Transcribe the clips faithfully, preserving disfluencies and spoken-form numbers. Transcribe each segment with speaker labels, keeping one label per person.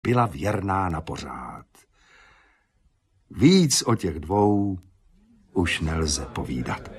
Speaker 1: byla věrná na pořád. Víc o těch dvou už nelze povídat.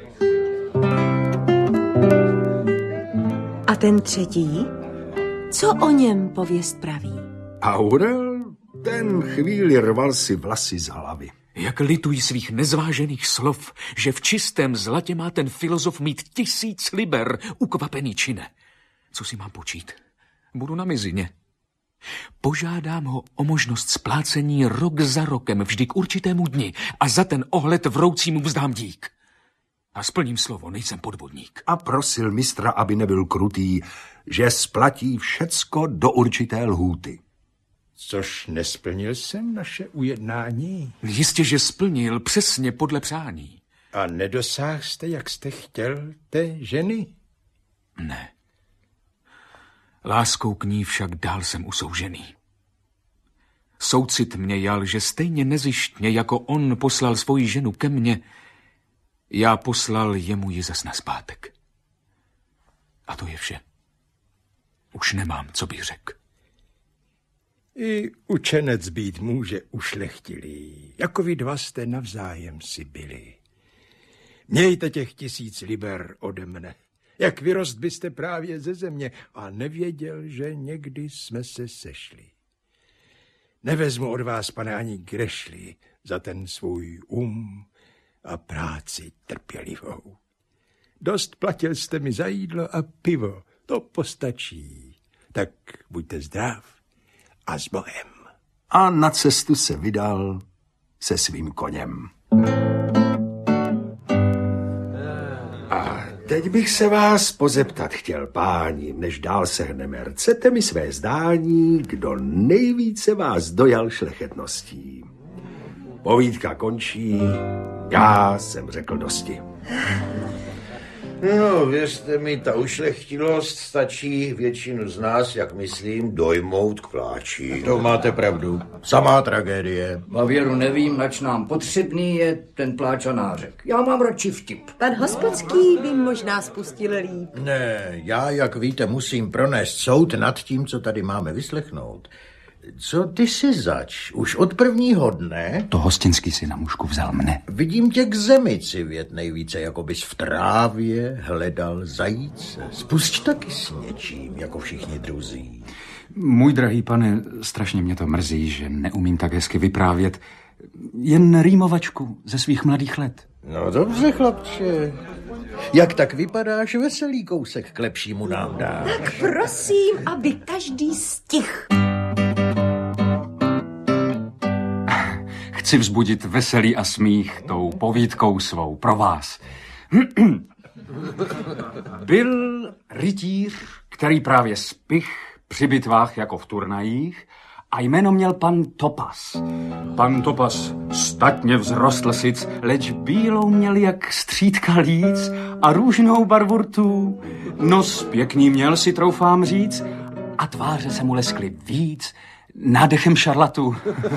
Speaker 2: A ten třetí? Co o něm pověst praví?
Speaker 1: Aurel, ten chvíli rval si vlasy z hlavy.
Speaker 3: Jak litují svých nezvážených slov, že v čistém zlatě má ten filozof mít tisíc liber, ukvapený či ne. Co si mám počít? Budu na mizině. Požádám ho o možnost splácení rok za rokem, vždy k určitému dni, a za ten ohled vroucímu vzdám dík. A splním slovo, nejsem podvodník.
Speaker 1: A prosil mistra, aby nebyl krutý, že splatí všecko do určité lhůty.
Speaker 4: Což nesplnil jsem naše ujednání.
Speaker 3: Jistě, že splnil přesně podle přání.
Speaker 4: A nedosáhl jste, jak jste chtěl, té ženy?
Speaker 3: Ne. Láskou k ní však dál jsem usoužený. Soucit mě jal, že stejně nezištně, jako on poslal svoji ženu ke mně, já poslal jemu ji zas nazpátek. A to je vše. Už nemám, co bych řekl.
Speaker 4: I učenec být může ušlechtilý, jako vy dva jste navzájem si byli. Mějte těch tisíc liber ode mne, jak vyrost byste právě ze země a nevěděl, že někdy jsme se sešli. Nevezmu od vás, pane, ani grešli za ten svůj um a práci trpělivou. Dost platil jste mi za jídlo a pivo, to postačí. Tak buďte zdrav a s Bohem.
Speaker 1: A na cestu se vydal se svým koněm. A teď bych se vás pozeptat chtěl, páni, než dál sehneme. Chcete mi své zdání, kdo nejvíce vás dojal šlechetností? Povídka končí, já jsem řekl dosti.
Speaker 5: No, věřte mi, ta ušlechtilost stačí většinu z nás, jak myslím, dojmout k pláči.
Speaker 6: To máte pravdu. Samá tragédie.
Speaker 7: A věru nevím, nač nám potřebný je ten pláč a nářek. Já mám radši vtip.
Speaker 2: Pan Hospodský by možná spustil líp.
Speaker 6: Ne, já, jak víte, musím pronést soud nad tím, co tady máme vyslechnout. Co ty si zač? Už od prvního dne?
Speaker 8: To hostinský si na mužku vzal mne.
Speaker 6: Vidím tě k zemi civět nejvíce, jako bys v trávě hledal zajíce. Spusť taky s něčím, jako všichni druzí.
Speaker 8: Můj drahý pane, strašně mě to mrzí, že neumím tak hezky vyprávět. Jen rýmovačku ze svých mladých let.
Speaker 6: No dobře, chlapče. Jak tak vypadáš, veselý kousek k lepšímu nám dá.
Speaker 2: Tak prosím, aby každý stih.
Speaker 8: Chci vzbudit veselý a smích tou povídkou svou pro vás. Byl rytíř, který právě spich při bitvách jako v turnajích a jméno měl pan Topas. Pan Topas statně vzrostl sic, leč bílou měl jak střídka líc a růžnou barvu rtů. Nos pěkný měl, si troufám říct, a tváře se mu leskly víc nádechem šarlatu.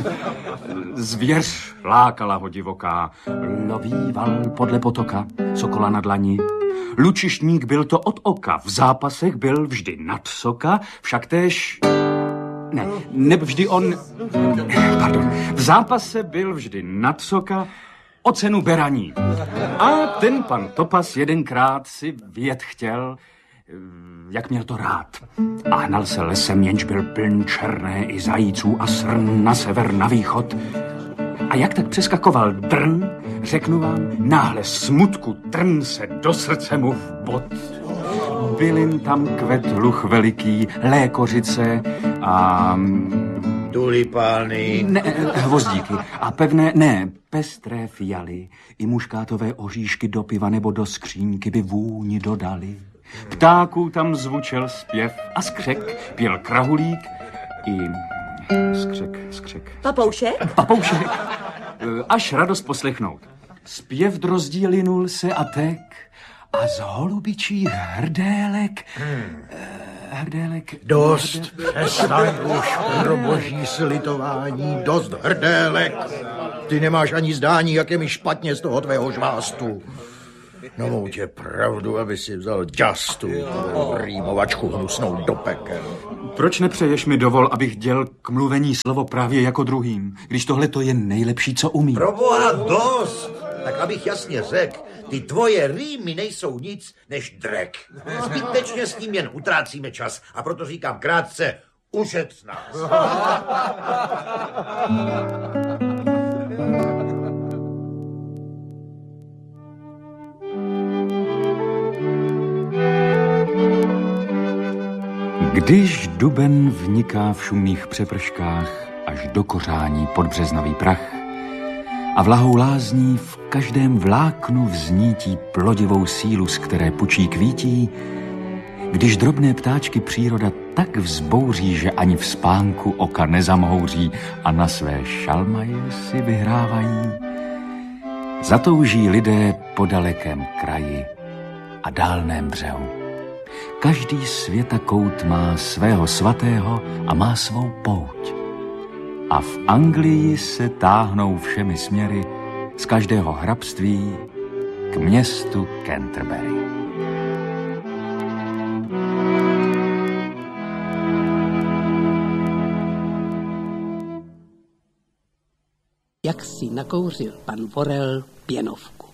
Speaker 8: Zvěř lákala ho divoká, lovíval podle potoka, sokola na dlani. Lučišník byl to od oka, v zápasech byl vždy nad soka, však též... Ne, ne vždy on... Pardon, v zápase byl vždy nad soka, o cenu beraní. A ten pan Topas jedenkrát si vyjet chtěl, jak měl to rád. A hnal se lesem, jenž byl pln černé i zajíců a srn na sever, na východ. A jak tak přeskakoval drn, řeknu vám, náhle smutku trn se do srdce mu v bod. Bylin tam kvet luch veliký, lékořice a...
Speaker 5: Tulipány.
Speaker 8: Ne, hvozdíky. A pevné, ne, pestré fialy. I muškátové oříšky do piva nebo do skřínky by vůni dodali. Ptáků tam zvučel zpěv a skřek, pěl krahulík i skřek, skřek.
Speaker 2: Papoušek?
Speaker 8: Papoušek. Až radost poslechnout. Zpěv drozdí linul se a tek a z holubičích hrdélek... Hmm. Hrdélek...
Speaker 6: Dost, přestaň už pro boží slitování, dost hrdélek. Ty nemáš ani zdání, jak je mi špatně z toho tvého žvástu. No mou tě pravdu, aby si vzal ďastu, rýmovačku hnusnou do pekel.
Speaker 8: Proč nepřeješ mi dovol, abych děl k mluvení slovo právě jako druhým, když tohle to je nejlepší, co umím?
Speaker 5: Proboha dost! Tak abych jasně řekl, ty tvoje rýmy nejsou nic než drek. Zbytečně s tím jen utrácíme čas a proto říkám krátce, ušetř nás.
Speaker 8: Když duben vniká v šumných přeprškách až do kořání podbřeznavý prach a vlahou lázní v každém vláknu vznítí plodivou sílu, z které pučí kvítí, když drobné ptáčky příroda tak vzbouří, že ani v spánku oka nezamhouří a na své šalmaje si vyhrávají, zatouží lidé po dalekém kraji a dálném břehu. Každý světakout má svého svatého a má svou pouť. A v Anglii se táhnou všemi směry z každého hrabství k městu Canterbury.
Speaker 9: Jak si nakouřil pan Worrell pěnovku.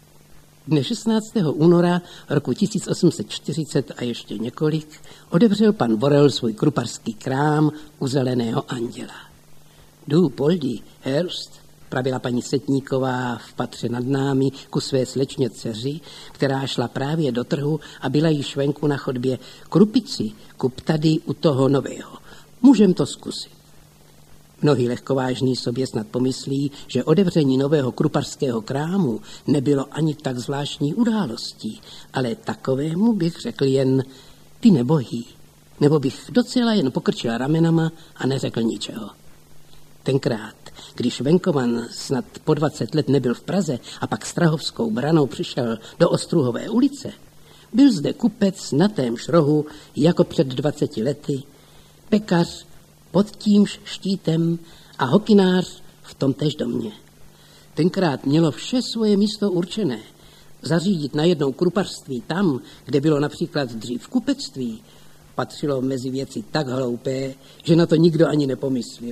Speaker 9: Dne šestnáctého února roku tisíc osm set čtyřicet a ještě několik odevřel pan Worrell svůj kruparský krám u Zeleného anděla. Jdu Poldi, Hurst, pravila paní Setníková v patře nad námi ku své slečně dceři, která šla právě do trhu a byla již venku na chodbě. Krupici kup tady u toho nového. Můžem to zkusit. Mnohý lehkovážný sobě snad pomyslí, že odevření nového kruparského krámu nebylo ani tak zvláštní událostí, ale takovému bych řekl jen ty nebohý, nebo bych docela jen pokrčil ramenama a neřekl ničeho. Tenkrát, když venkovan snad po dvacet let nebyl v Praze a pak Strahovskou branou přišel do Ostruhové ulice, byl zde kupec na témž rohu jako před dvaceti lety, pekař pod tímž štítem a hokinář v tomtéž domě. Tenkrát mělo vše svoje místo určené. Zařídit najednou krupařství tam, kde bylo například dřív kupectví, patřilo mezi věci tak hloupé, že na to nikdo ani nepomyslel.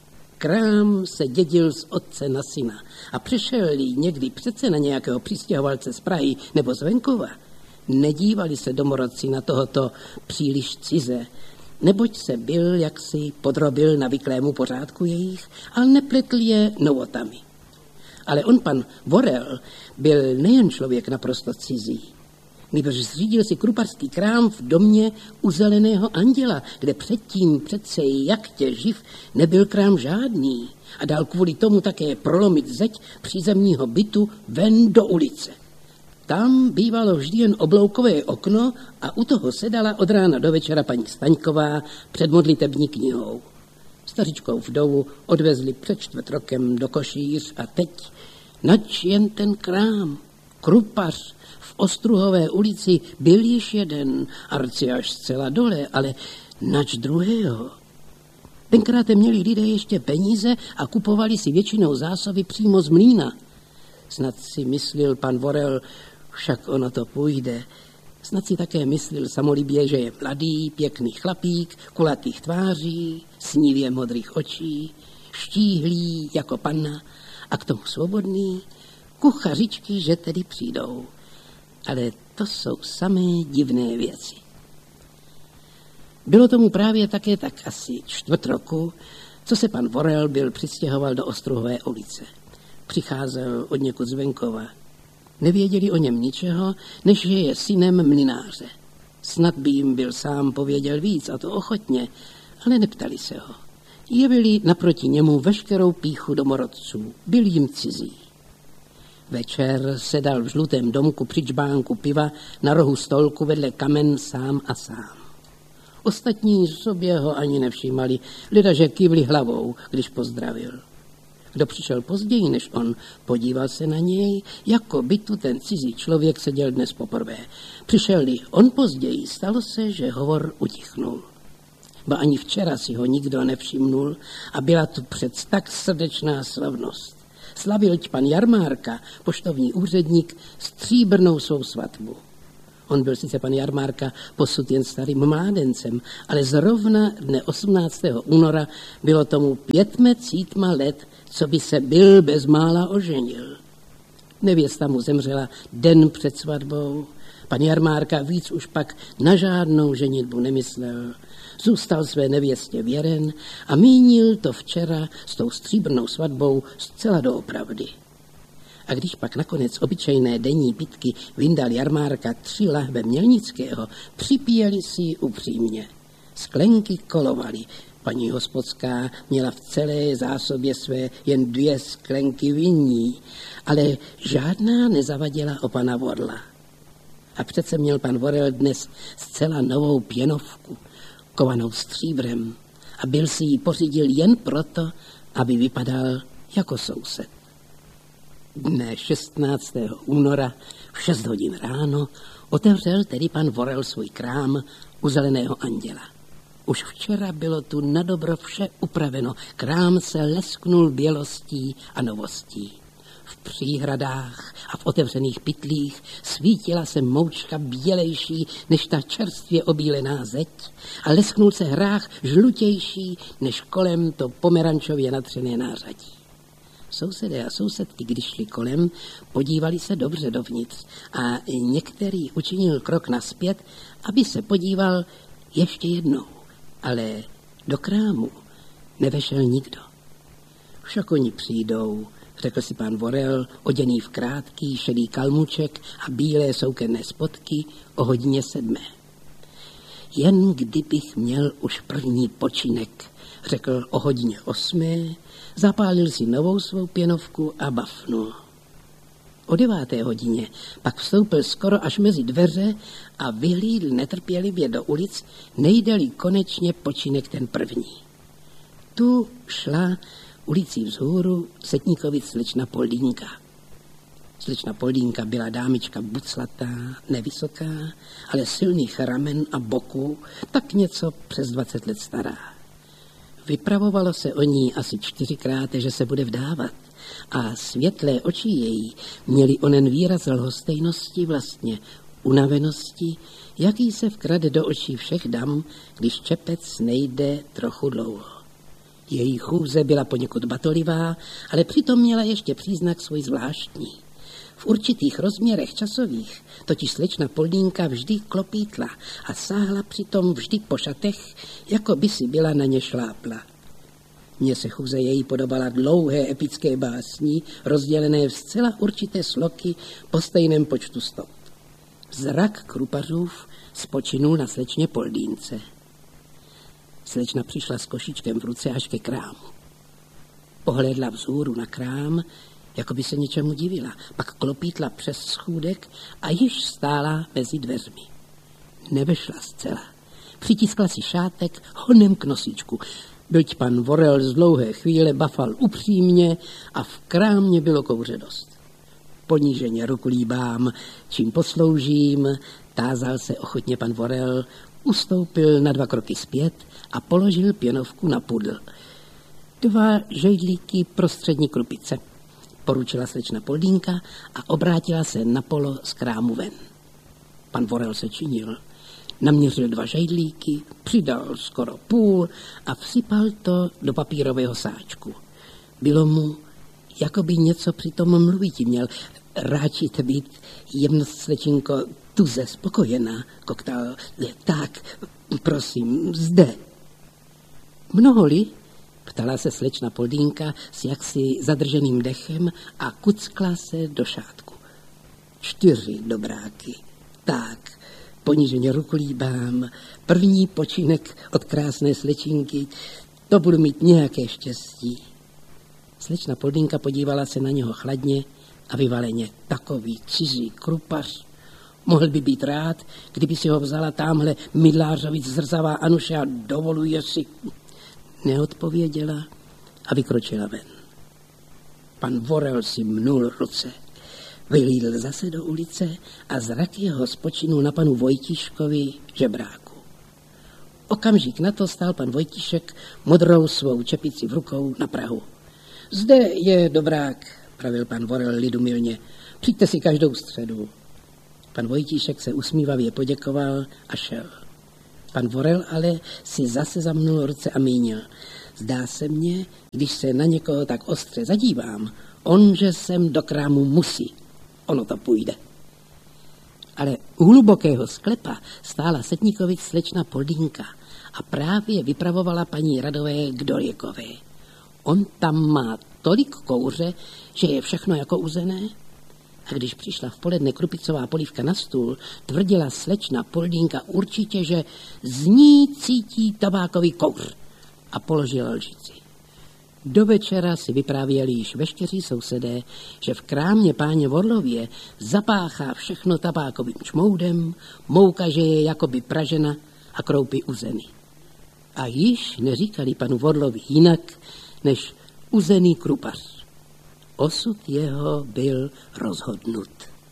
Speaker 9: Krám se dědil z otce na syna a přešel-li někdy přece na nějakého přistěhovalce z Prahy nebo z venkova, nedívali se domorodci na tohoto příliš cize, neboť se byl jaksi podrobil navyklému pořádku jejich, ale nepletl je novotami. Ale on, pan Worrell, byl nejen člověk naprosto cizí, nýbrž zřídil si kruparský krám v domě u Zeleného anděla, kde předtím přece jak tě živ nebyl krám žádný a dal kvůli tomu také prolomit zeď přízemního bytu ven do ulice. Tam bývalo vždy jen obloukové okno a u toho sedala od rána do večera paní Staňková před modlitební knihou. Stařičkou vdovu odvezli před čtvrt rokem do Košíř a teď nač jen ten krám, krupař v Ostruhové ulici byl již jeden, arci až zcela dole, ale nač druhého. Tenkrát měli lidé ještě peníze a kupovali si většinou zásoby přímo z mlýna. Snad si myslil pan Worrell, však ono to půjde. Snad si také myslil samolibě, že je mladý, pěkný chlapík, kulatých tváří, snívě modrých očí, štíhlý jako panna a k tomu svobodný, kuchařičky, že tedy přijdou. Ale to jsou samé divné věci. Bylo tomu právě také tak asi čtvrt roku, co se pan Worrell byl přistěhoval do Ostruhové ulice. Přicházel od někud z venkova. Nevěděli o něm ničeho, než že je synem mlynáře. Snad by jim byl sám pověděl víc, a to ochotně, ale neptali se ho. Jevili naproti němu veškerou pýchu domorodců. Byl jim cizí. Večer sedal v žlutém domku při čbánku piva na rohu stolku vedle kamen sám a sám. Ostatní sobě ho ani nevšímali, ledaže kývli hlavou, když pozdravil. Kdo přišel později než on, podíval se na něj, jako by tu ten cizí člověk seděl dnes poprvé. Přišel-li on později, stalo se, že hovor utichnul. Ba ani včera si ho nikdo nevšimnul a byla tu přec tak srdečná slavnost. slavil pan Jarmárka, poštovní úředník, stříbrnou svou svatbu. On byl sice pan Jarmárka posud jen starým mládencem, ale zrovna dne osmnáctého února bylo tomu pětme cítma let, co by se byl bezmála oženil. Nevěsta mu zemřela den před svatbou. Pan Jarmárka víc už pak na žádnou ženitbu nemyslel. Zůstal své nevěstě věren a mínil to včera s tou stříbrnou svatbou zcela doopravdy. A když pak nakonec obyčejné denní pitky vyndal Jarmárka tři lahve Mělnického, připíjeli si ji upřímně. Sklenky kolovaly. Paní hospodská měla v celé zásobě své jen dvě sklenky vinní, ale žádná nezavadila o pana Vorla. A přece měl pan Vorel dnes zcela novou pěnovku, kovanou stříbrem, a byl si ji pořídil jen proto, aby vypadal jako soused. Dne šestnáctého února v šest hodin ráno otevřel tedy pan Vorel svůj krám u Zeleného anděla. Už včera bylo tu nadobro vše upraveno, krám se lesknul bělostí a novostí. V příhradách a v otevřených pytlích svítila se moučka bělejší než ta čerstvě obílená zeď a lesknul se hrách žlutější než kolem to pomerančově natřené nářadí. Sousedé a sousedky, když šli kolem, podívali se dobře dovnitř a některý učinil krok nazpět, aby se podíval ještě jednou, ale do krámu nevešel nikdo. Však oni přijdou, řekl si pan Vorel, oděný v krátký šedý kalmuček a bílé soukenné spodky o hodině sedmé. Jen kdybych měl už první počinek, řekl o hodině osmé, zapálil si novou svou pěnovku a bafnul. O deváté hodině pak vstoupil skoro až mezi dveře a vyhlídl netrpělivě do ulic, nejde-li konečně počinek ten první. Tu šla ulicí vzhůru Setníkovic slečna Poldínka. Slečna Poldínka byla dámička buclatá, nevysoká, ale silných ramen a boků, tak něco přes dvacet let stará. Vypravovalo se o ní asi čtyřikrát, že se bude vdávat, a světlé oči její měly onen výraz lhostejnosti, vlastně unavenosti, jaký se vkrade do očí všech dam, když čepec nejde trochu dlouho. Její chůze byla poněkud batolivá, ale přitom měla ještě příznak svůj zvláštní. V určitých rozměrech časových totiž slečna Poldínka vždy klopítla a sáhla přitom vždy po šatech, jako by si byla na ně šlápla. Mně se chůze její podobala dlouhé epické básní, rozdělené v zcela určité sloky po stejném počtu stop. Zrak Krupařův spočinul na slečně Poldínce. Slečna přišla s košíčkem v ruce až ke krámu. Pohlédla vzhůru na krám, jako by se něčemu divila, pak klopítla přes schůdek a již stála mezi dveřmi. Nevešla zcela. Přitiskla si šátek honem k nosíčku. Byť pan Vorel z dlouhé chvíle bafal upřímně a v krámě bylo kouře dost. Poníženě ruku líbám, čím posloužím, tázal se ochotně pan Vorel, ustoupil na dva kroky zpět a položil pěnovku na pudl. Dva žejdlíky prostřední krupice, poručila slečna Poldínka a obrátila se na polo z krámu ven. Pan Vorel se činil. Naměřil dva žejdlíky, přidal skoro půl a vsypal to do papírového sáčku. Bylo mu, jako by něco při tom mluviti měl. Ráčíte být, jemno slečinko, tuze spokojená, koktal. Tak, prosím, zde. Mnoho-li? Ptala se slečna Poldínka s jaksi zadrženým dechem a kuckla se do šátku. Čtyři dobráky. Tak, poníženě ruku líbám, první počinek od krásné slečinky, to budu mít nějaké štěstí. Slečna Poldínka podívala se na něho chladně a vyvaleně. Takový cizí krupař. Mohl by být rád, kdyby si ho vzala támhle mydlářovic zrzavá Anuše a dovoluje si... Neodpověděla a vykročila ven. Pan Vorel si mnul ruce. Vylídl zase do ulice a zrak jeho spočinul na panu Vojtíškovi žebráku. Okamžik na to stál pan Vojtíšek modrou svou čepici v rukou na prahu. Zde je dobrák, pravil pan Vorel lidumilně. Přijďte si každou středu. Pan Vojtíšek se usmívavě poděkoval a šel. Pan Vorel ale si zase zamnul ruce a mínil. Zdá se mně, když se na někoho tak ostře zadívám, on, že sem do krámu musí. Ono to půjde. Ale u hlubokého sklepa stála setníkovic slečna Poldínka a právě vypravovala paní Radové k Dolěkové. On tam má tolik kouře, že je všechno jako uzené. A když přišla v poledne krupicová polívka na stůl, tvrdila slečna Poldínka určitě, že z ní cítí tabákový kouř a položila lžici. Do večera si vyprávěli již veškeří sousedé, že v krámě páně Vorlově zapáchá všechno tabákovým čmoudem, mouka, že je jakoby pražena a kroupy uzeny. A již neříkali panu Vorlovi jinak, než uzený krupař. Osud jeho byl rozhodnut.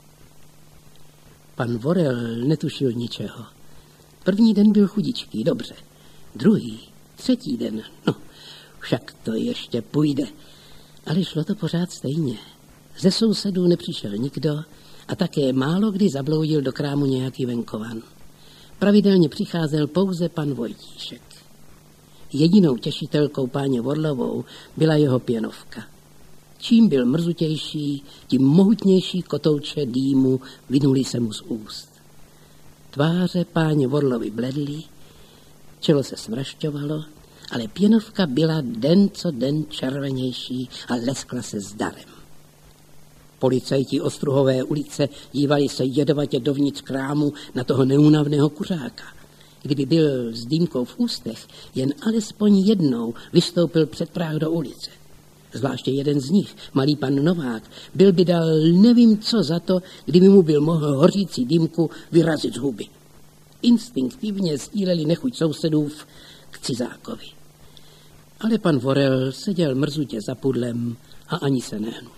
Speaker 9: Pan Vorel netušil ničeho. První den byl chudičký, dobře. Druhý, třetí den, no, však to ještě půjde. Ale šlo to pořád stejně. Ze sousedů nepřišel nikdo a také málo kdy zabloudil do krámu nějaký venkovan. Pravidelně přicházel pouze pan Vojtíšek. Jedinou těšitelkou páně Vorlovou byla jeho pěnovka. Čím byl mrzutější, tím mohutnější kotouče dýmu vinuli se mu z úst. Tváře páně Vorlovy bledly, čelo se smrašťovalo, ale pěnovka byla den co den červenější a leskla se zdarem. Policajti Ostruhové ulice dívali se jedovatě dovnitř krámu na toho neúnavného kuřáka. Kdyby byl s dýmkou v ústech, jen alespoň jednou vystoupil před práh do ulice. Zvláště jeden z nich, malý pan Novák, byl by dal nevím co za to, kdyby mu byl mohl hořící dýmku vyrazit z huby. Instinktivně sdíleli nechuť sousedů k cizákovi. Ale pan Vorel seděl mrzutě za pudlem a ani se nehnul.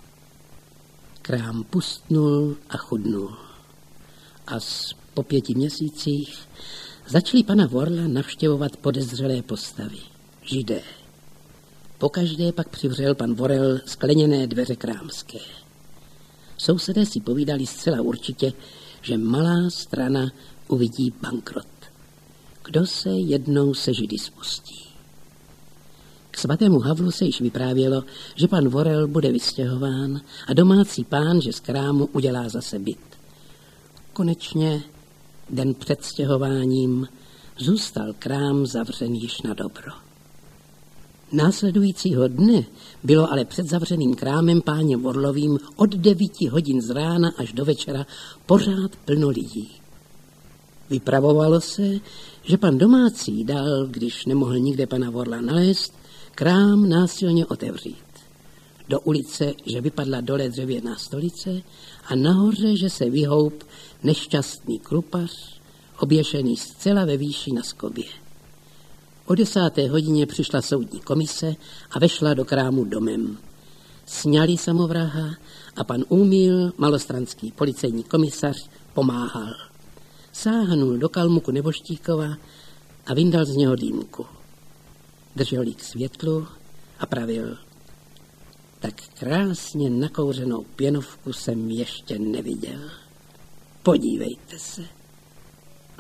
Speaker 9: Krám pustnul a chudnul. A po pěti měsících začali pana Vorla navštěvovat podezřelé postavy. Židé. Pokaždé pak přivřel pan Vorel skleněné dveře krámské. Sousedé si povídali zcela určitě, že malá strana uvidí bankrot. Kdo se jednou se Židy spustí? K svatému Havlu se již vyprávělo, že pan Vorel bude vystěhován a domácí pán, že z krámu udělá zase byt. Konečně den před stěhováním zůstal krám zavřen již na dobro. Následujícího dne bylo ale před zavřeným krámem páně Vorlovým od devíti hodin z rána až do večera pořád plno lidí. Vypravovalo se, že pan domácí dal, když nemohl nikde pana Vorla nalézt, krám násilně otevřít. Do ulice, že vypadla dole dřevěná stolice a nahoře, že se vyhoup nešťastný krupař, oběšený zcela ve výši na skobě. O desáté hodině přišla soudní komise a vešla do krámu domem. Sňali samovraha a pan Úmil, malostranský policejní komisař, pomáhal. Sáhnul do kalmuku Neboštíkova a vyndal z něho dýmku. Držel ji k světlu a pravil: tak krásně nakouřenou pěnovku jsem ještě neviděl. Podívejte se.